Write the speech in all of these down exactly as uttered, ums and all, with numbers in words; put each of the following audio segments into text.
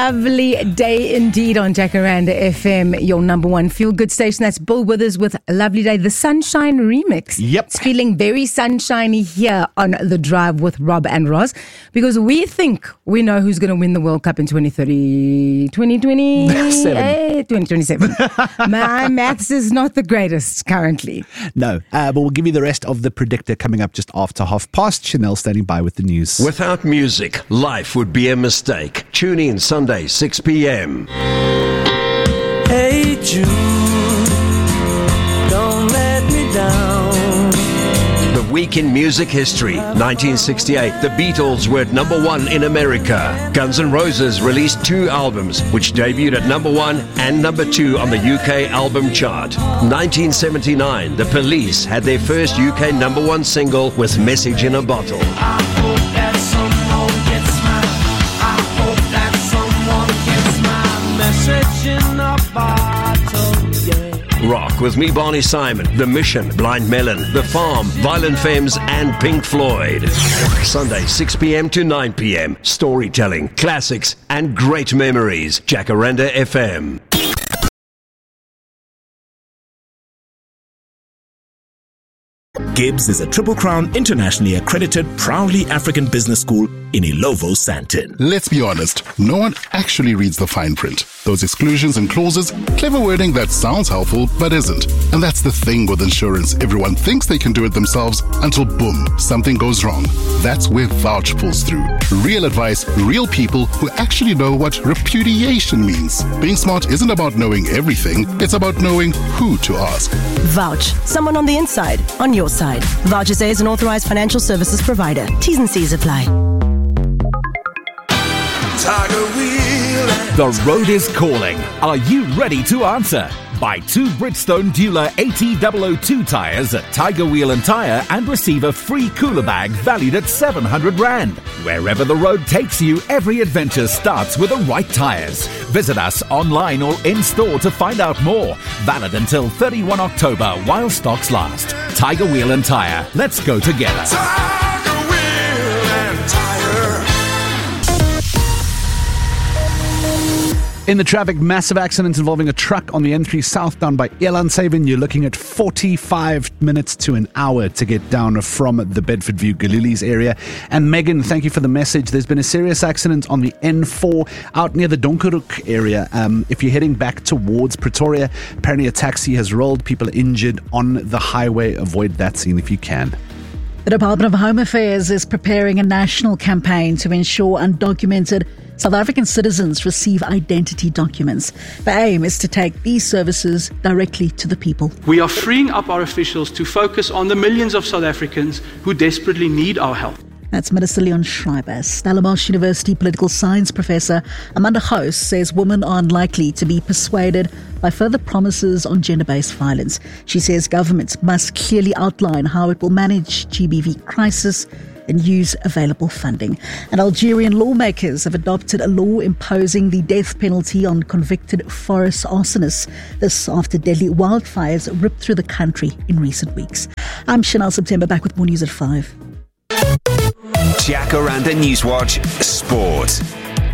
Lovely day indeed on Jacaranda F M, your number one feel-good station. That's Bill Withers with Lovely Day, the Sunshine Remix. Yep. It's feeling very sunshiny here on The Drive with Rob and Ross because we think we know who's going to win the World Cup in twenty thirty, twenty twenty-seven. twenty twenty-seven. My maths is not the greatest currently. No, uh, but we'll give you the rest of the predictor coming up just after half past. Chanel standing by with the news. Without music, life would be a mistake. Tune in Sunday, six p.m. Hey Jude, don't let me down. The Week in Music History. nineteen sixty-eight, the Beatles were at number one in America. Guns N' Roses released two albums, which debuted at number one and number two on the U K album chart. nineteen seventy-nine, the Police had their first U K number one single with Message in a Bottle. I hope that someone gets my, I hope that someone gets my message in a bottle, yeah. Rock with me, Barney Simon, The Mission, Blind Melon, The Farm, Violent Femmes and Pink Floyd. Sunday, six p.m. to nine p.m. Storytelling, classics and great memories. Jacaranda F M. Gibbs is a Triple Crown internationally accredited, proudly African business school in Ilovo, Sandton. Let's be honest, no one actually reads the fine print. Those exclusions and clauses, clever wording that sounds helpful but isn't. And that's the thing with insurance. Everyone thinks they can do it themselves until boom, something goes wrong. That's where Vouch pulls through. Real advice, real people who actually know what repudiation means. Being smart isn't about knowing everything, it's about knowing who to ask. Vouch, someone on the inside, on your side. Vouch S A is an authorized financial services provider. T's and C's apply. The road is calling. Are you ready to answer? Buy two Bridgestone Dula A T zero zero two tyres at Tiger Wheel and Tyre and receive a free cooler bag valued at seven hundred rand. Wherever the road takes you, every adventure starts with the right tyres. Visit us online or in-store to find out more. Valid until thirty-first of October while stocks last. Tiger Wheel and Tyre. Let's go together. Tiger Wheel and Tyre. In the traffic, massive accident involving a truck on the N three southbound by Elandhaven. You're looking at forty-five minutes to an hour to get down from the Bedfordview Galilees area. And Megan, thank you for the message. There's been a serious accident on the N four out near the Donkerhoek area. Um, if you're heading back towards Pretoria, apparently a taxi has rolled. People are injured on the highway. Avoid that scene if you can. The Department of Home Affairs is preparing a national campaign to ensure undocumented South African citizens receive identity documents. The aim is to take these services directly to the people. We are freeing up our officials to focus on the millions of South Africans who desperately need our help. That's Minister Leon Schreiber. Stellenbosch University political science professor Amanda Hoos says women are unlikely to be persuaded by further promises on gender-based violence. She says governments must clearly outline how it will manage G B V crisis and use available funding. And Algerian lawmakers have adopted a law imposing the death penalty on convicted forest arsonists. This after deadly wildfires ripped through the country in recent weeks. I'm Chanel September, back with more news at five. Jacaranda Newswatch Sport.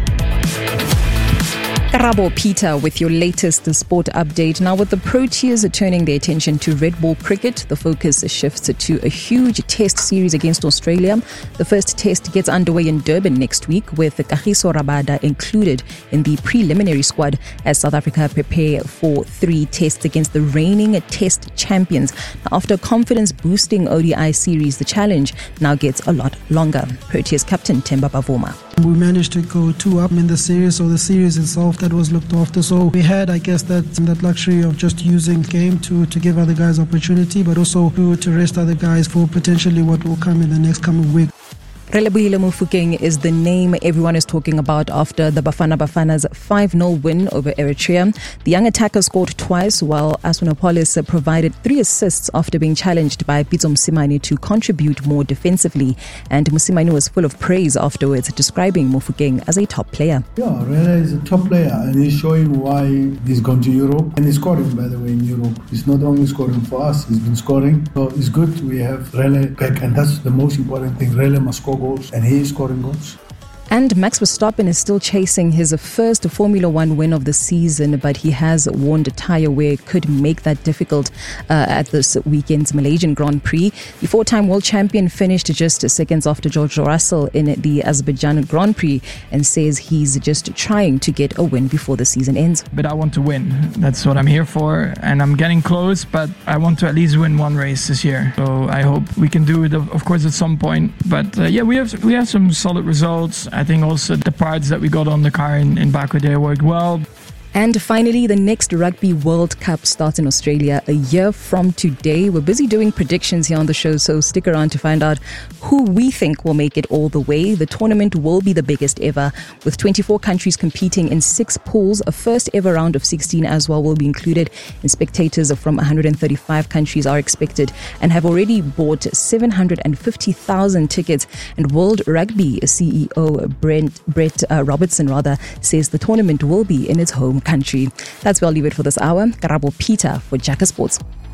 Karabo Peter with your latest sport update. Now, with the Proteas turning their attention to red ball cricket, the focus shifts to a huge test series against Australia. The first test gets underway in Durban next week, with Kagiso Rabada included in the preliminary squad as South Africa prepare for three tests against the reigning test champions. Now, after a confidence-boosting O D I series, the challenge now gets a lot longer. Proteas captain Themba Bavuma. We managed to go two up in the series, so the series itself that was looked after. So we had, I guess, that that luxury of just using game to, to give other guys opportunity, but also to, to rest other guys for potentially what will come in the next coming week. Relebohile Mofokeng is the name everyone is talking about after the Bafana Bafana's five nil win over Eritrea. The young attacker scored twice, while Aswinopolis provided three assists after being challenged by Pitso Mosimane to contribute more defensively. And Mosimane was full of praise afterwards, describing Mofokeng as a top player. Yeah, Rele is a top player, and he's showing why he's gone to Europe. And he's scoring, by the way, in Europe. He's not only scoring for us, he's been scoring. So it's good we have Rele back, and that's the most important thing. Rele must score goals, and he is scoring goals. And Max Verstappen is still chasing his first Formula One win of the season, but he has warned tyre wear could make that difficult uh, at this weekend's Malaysian Grand Prix. The four-time world champion finished just seconds after George Russell in the Azerbaijan Grand Prix and says he's just trying to get a win before the season ends. But I want to win. That's what I'm here for, and I'm getting close, but I want to at least win one race this year. So I hope we can do it, of course, at some point. But uh, yeah, we have we have some solid results. I think also the parts that we got on the car in, in Baku there worked well. And finally, the next Rugby World Cup starts in Australia a year from today. We're busy doing predictions here on the show, so stick around to find out who we think will make it all the way. The tournament will be the biggest ever, with twenty-four countries competing in six pools. A first ever round of sixteen as well will be included, and spectators from one hundred thirty-five countries are expected and have already bought seven hundred fifty thousand tickets. And World Rugby C E O Brent, Brett uh, Robertson rather says the tournament will be in its home country. That's where I'll leave it for this hour. Karabo Peter for Jacka Sports.